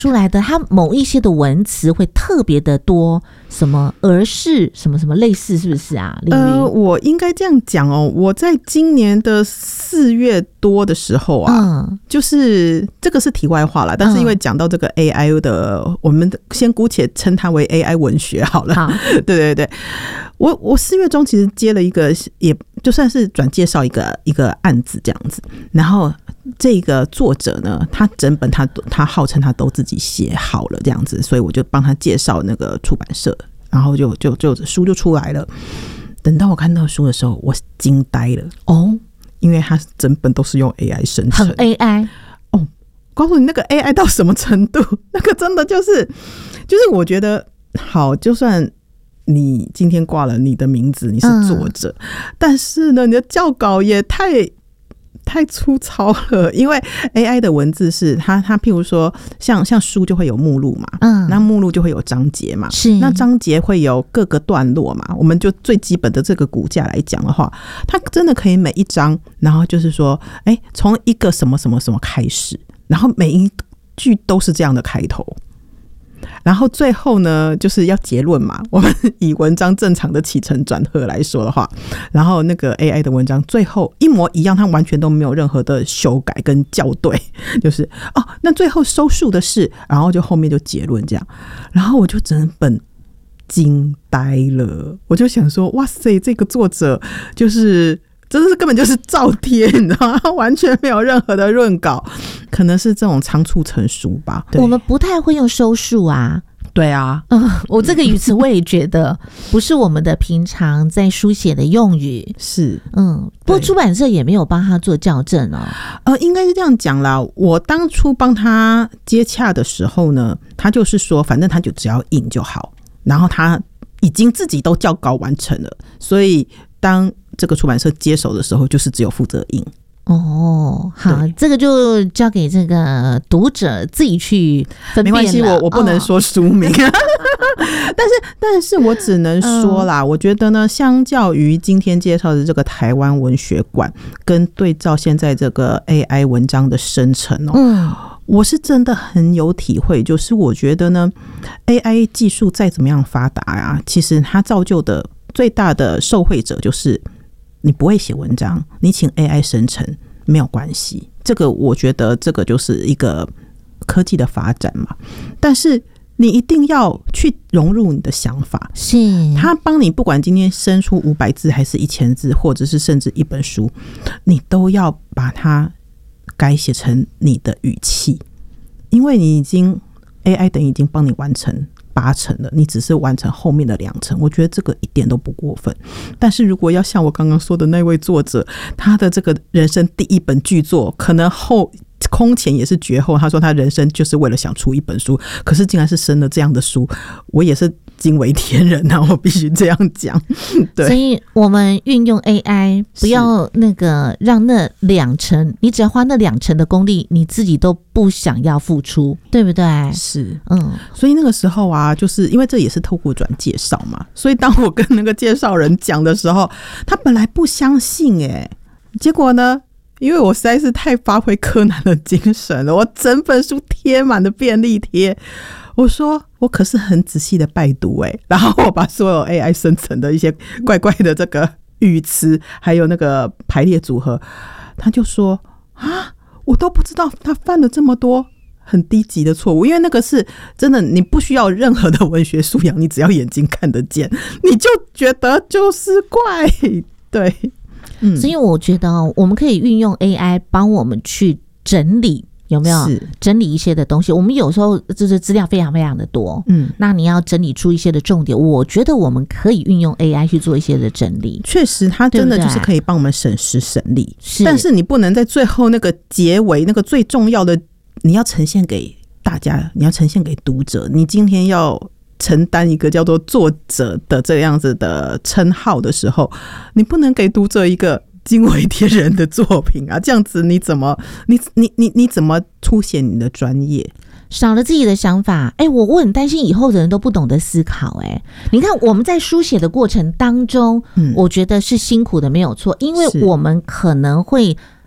出来的，它某一些的文词会特别的多，什么儿时什么什么类似，是不是啊？ 我应该这样讲哦，我在今年的4月多的时候啊，就是这个是题外话啦，但是因为讲到这个 AI 的，我们先姑且称它为 AI 文学好了。好对对对，我4月中其实接了一个，也就算是转介绍一个案子这样子，然后这个作者呢，他整本他号称他都自己写好了这样子，所以我就帮他介绍那个出版社，然后就书就出来了。等到我看到书的时候，我惊呆了哦，因为他整本都是用 AI 生成， 很 AI 哦。告诉你那个 AI 到什么程度，那个真的就是我觉得好，就算你今天挂了你的名字，你是作者，但是呢，你的校稿也太粗糙了，因为 AI 的文字是它譬如说像书就会有目录嘛，那目录就会有章节嘛，是那章节会有各个段落嘛，我们就最基本的这个骨架来讲的话，它真的可以每一章，然后就是说从一个什么什么什么开始，然后每一句都是这样的开头，然后最后呢就是要结论嘛，我们以文章正常的起承转合来说的话，然后那个 AI 的文章最后一模一样，它完全都没有任何的修改跟校对，就是那最后收束的是，然后就后面就结论这样，然后我就整本惊呆了，我就想说哇塞，这个作者就是真的是根本就是照贴，你知道吗？完全没有任何的润稿，可能是这种仓促成书吧。 我们不太会用收束啊。 对啊， 我这个语词我也觉得不是我们的平常在书写的用语。 是， 不过出版社也没有帮他做校正哦。 应该是这样讲啦。我当初帮他接洽的时候呢，他就是说，反正他就只要印就好，然后他已经自己都校稿完成了，所以当这个出版社接手的时候，就是只有负责印。 哦，好，这个就交给这个读者自己去分辨了。没关系， 我不能说书名，但是我只能说啦，我觉得呢，相较于今天介绍的这个台湾文学馆，跟对照现在这个 AI 文章的生成我是真的很有体会，就是我觉得呢 AI 技术再怎么样发达啊，其实它造就的最大的受惠者就是你不会写文章，你请 AI 生成没有关系，这个我觉得这个就是一个科技的发展嘛。但是你一定要去融入你的想法， 是他帮你不管今天生出500字还是1000字，或者是甚至一本书，你都要把它改写成你的语气，因为你已经 AI 等于已经帮你完成8成了，你只是完成后面的2成，我觉得这个一点都不过分。但是如果要像我刚刚说的那位作者，他的这个人生第一本巨作，可能空前也是绝后，他说他人生就是为了想出一本书，可是竟然是生了这样的书，我也是惊为天人啊，我必须这样讲。对， 所以我们运用 AI， 不要那个让那2成，你只要花那2成的功力，你自己都不想要付出，对不对？ 是，所以那个时候啊，就是因为这也是透过转介绍嘛，所以当我跟那个介绍人讲的时候，他本来不相信结果呢，因为我实在是太发挥柯南的精神了，我整本书贴满了便利贴，我说我可是很仔细的拜读然后我把所有 AI 生成的一些怪怪的这个语词还有那个排列组合，他就说我都不知道他犯了这么多很低级的错误，因为那个是真的你不需要任何的文学素养，你只要眼睛看得见你就觉得就是怪。对， 所以我觉得我们可以运用 AI 帮我们去整理，有没有整理一些的东西？我们有时候就是资料非常非常的多，那你要整理出一些的重点，我觉得我们可以运用 AI 去做一些的整理。 确实，它真的就是可以帮我们省时省力，但是你不能在最后那个结尾那个最重要的，你要呈现给大家，你要呈现给读者，你今天要承担一个叫做作者的这样子的称号的时候，你不能给读者一个惊为天人的作品啊！这样子你怎么凸显你的专业？ 少了自己的想法，我很担心以后的人都不懂得思考。你看我们在书写的过程当中，我觉得是辛苦的，没有错，因为我们可能会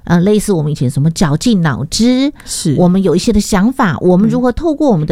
类似我们以前什么绞尽脑汁， 是我们有一些的想法，我们如何透过我们的